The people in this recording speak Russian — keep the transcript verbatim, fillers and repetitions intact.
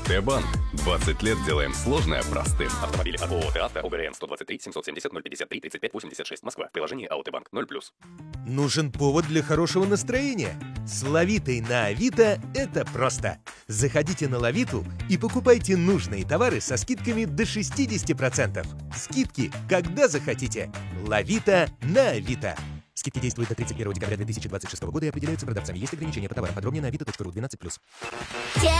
Т-банк. двадцать лет делаем сложное простым. Автомобили от ООО «Т-Авто», ОГРН сто двадцать три семьсот семьдесят ноль пятьдесят три тридцать пять восемьдесят шесть, Москва. В приложении АО «Т-банк» ноль плюс. Нужен повод для хорошего настроения. С Лавитой на Авито это просто. Заходите на Лавиту и покупайте нужные товары со скидками до шестьдесят процентов. Скидки, когда захотите. Лавита на Авито. Скидки действуют до тридцать первого декабря две тысячи двадцать шестого года и определяются продавцами. Есть ограничения по товарам. Подробнее на авито точка ру двенадцать плюс.